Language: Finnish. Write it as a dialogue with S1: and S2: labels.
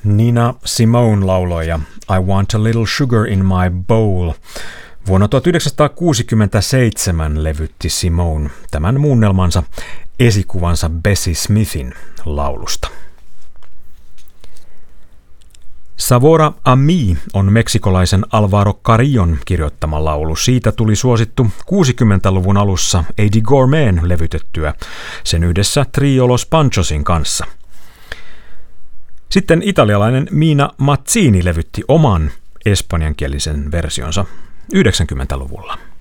S1: Nina Simone lauloi ja I Want a Little Sugar in My Bowl. Vuonna 1967 levytti Simone tämän muunnelmansa esikuvansa Bessie Smithin laulusta. Savora a mí on meksikolaisen Alvaro Carrillo'n kirjoittama laulu. Siitä tuli suosittu 60-luvun alussa Eddie Gourmet'n levytettyä sen yhdessä Trio Los Panchosin kanssa. Sitten italialainen Mina Mazzini levytti oman espanjankielisen versionsa 90-luvulla.